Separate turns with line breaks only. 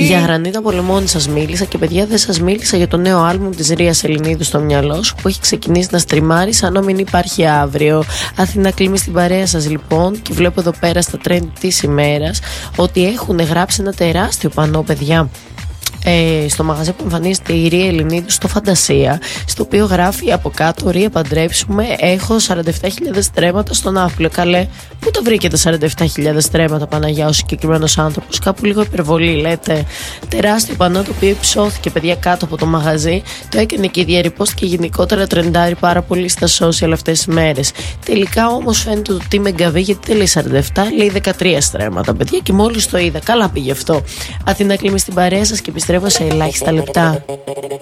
Για Γρανίτα Πολεμώνη σας μίλησα και παιδιά δεν σας μίλησα για το νέο άλμπουμ της Ρίας Ελληνίδου στο μυαλό σου που έχει ξεκινήσει να στριμάρει σαν να μην υπάρχει αύριο. Αθηνά Κλίμη στην παρέα σας λοιπόν και βλέπω εδώ πέρα στα trend της ημέρας ότι έχουν γράψει ένα τεράστιο πανό παιδιά στο μαγαζί που εμφανίζεται η Ρία Ελληνίδου στο Φαντασία, στο οποίο γράφει από κάτω Ρία παντρέψουμε, έχω 47.000 στρέμματα στον άφλιο. Καλέ, πού το βρήκε τα 47.000 στρέμματα Παναγιά ο συγκεκριμένος άνθρωπος? Κάπου λίγο υπερβολή λέτε? Τεράστιο πανό το οποίο υψώθηκε παιδιά κάτω από το μαγαζί, το έκανε και διαρρυπώστηκε και γενικότερα τρεντάρει πάρα πολύ στα social αυτές τις μέρες. Τελικά όμως φαίνεται ότι με γκαβεί, γιατί δεν λέει 47, λέει 13 στρέμματα παιδιά και μόλις το είδα. Καλά πήγε αυτό. Αθηνά Κλίμη στην παρέα σας και επιστρέφω σε ελάχιστα λεπτά.